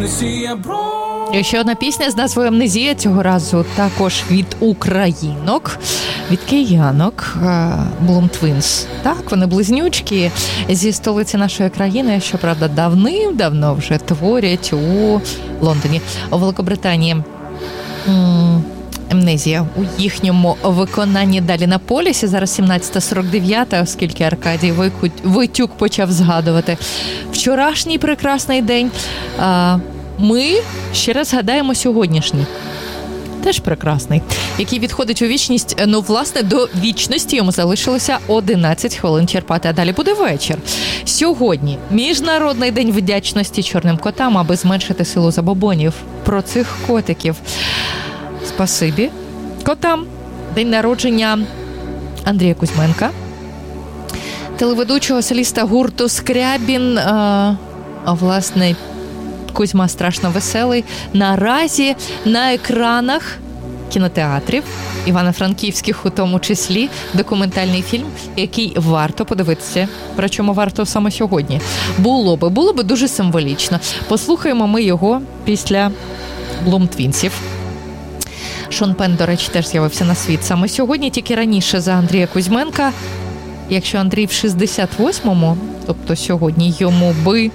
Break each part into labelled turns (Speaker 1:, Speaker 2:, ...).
Speaker 1: І ще одна пісня з назвою «Амнезія», цього разу також від українок, від киянок, Bloom Twins. Так, вони близнючки зі столиці нашої країни, щоправда, давним-давно вже творять у Лондоні, у Великобританії. «Амнезія» у їхньому виконанні далі на полюсі. Зараз 17:49, оскільки Аркадій Войтюк почав згадувати вчорашній прекрасний день. Ми ще раз згадаємо сьогоднішній. Теж прекрасний, який відходить у вічність. Ну, власне, до вічності йому залишилося 11 хвилин черпати, а далі буде вечір. Сьогодні Міжнародний день вдячності чорним котам, аби зменшити силу забобонів про цих котиків. Спасибі котам. День народження Андрія Кузьменка, телеведучого, соліста гурту «Скрябін». Власне, Кузьма страшно веселий. Наразі на екранах кінотеатрів, івано-франківських у тому числі, документальний фільм, який варто подивитися. Причому варто саме сьогодні. Було би дуже символічно. Послухаємо ми його після Bloom Twins'ів. Шон Пен, до речі, теж з'явився на світ саме сьогодні, тільки раніше за Андрія Кузьменка. Якщо Андрій в 68-му, тобто сьогодні йому би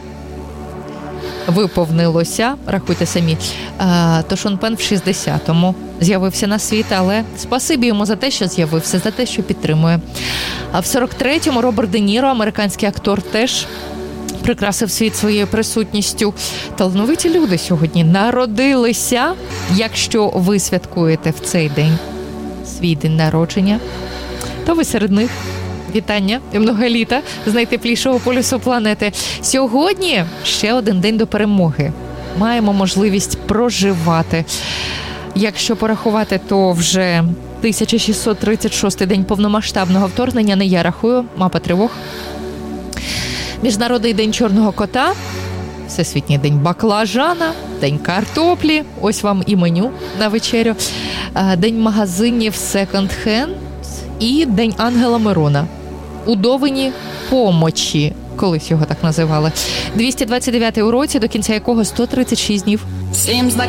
Speaker 1: виповнилося, рахуйте самі, то Шон Пен в 60-му з'явився на світ, але спасибі йому за те, що з'явився, за те, що підтримує. А в 43-му Роберт Де Ніро, американський актор, теж прикрасив світ своєю присутністю. Талановиті люди сьогодні народилися. Якщо ви святкуєте в цей день свій день народження, то ви серед них. Вітання і много літа з найтеплішого полюсу планети. Сьогодні ще один день до перемоги. Маємо можливість проживати. Якщо порахувати, то вже 1636-й день повномасштабного вторгнення, не я рахую, мапа тривог. Міжнародний день чорного кота, Всесвітній день баклажана, день картоплі, ось вам і меню на вечерю, день магазинів секонд-хенд і день Ангела Мирона. Удовині помочі, колись його так називали. 229-й у році, до кінця якого 136 днів.